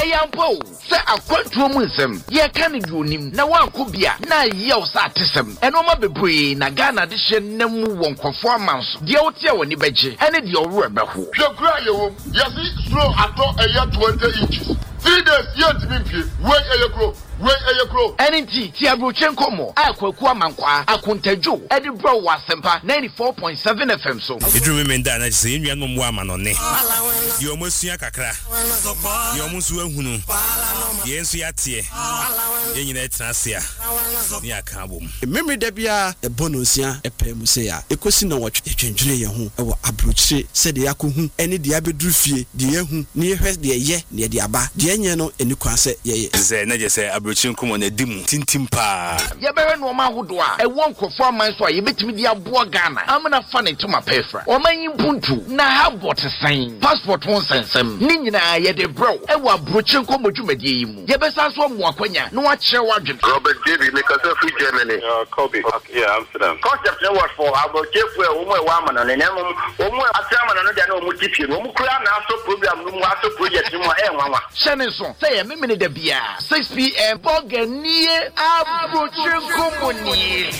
yampo se akwantuo mu nsem ye ka ne dionim na wankobia na yew sa atesem enoma bebree na Ghana de hye nam wonkofo amanso de wote woni beje ene de owro ebeho hwekura yewo yesi slow ato eya 20 inches 3 days yet me pie we eyekro Enti ti abrochen komo akwaku amankwa akontadwo edi bro wasempa 94.7 FM so edru me nda na se enua ngom wa manone ye omosua kakra ye omusu ahunu ye nsu yatie ye nyina etrasia ni aka bom memory da bia e bonosia epem se ya ekosi na wotwe twendwere ye ho e wo abrochire se de yakohu ene de abedru fie de yehu ne yehwe de ye ne de aba de enye no eni kwanse ye ze na je se abrochire komo na dimu tintim pa ye bewe no ma hodo a e won kofo aman so a ye betimi de abo Ghana amna fa ne tuma pefra o manyi puntu na habot san passport won sensem ni nyina ye de bro e wo abrochire komo dwumadie yi mu ye besa so mo akwanya no wa kire wadwen Robert David make us free Germany Kobe yeah Amsterdam concept no what for abrochire fu e wo mo e wa amana ne nemu wo mo atrama no de na wo mo tipie wo mo kura na aso program no mo aso project no e nwanwa shene so say ye memene da bia 6 p.m. Genie abrochire komoni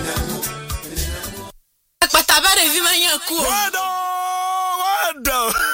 Patabare vi manyaku wado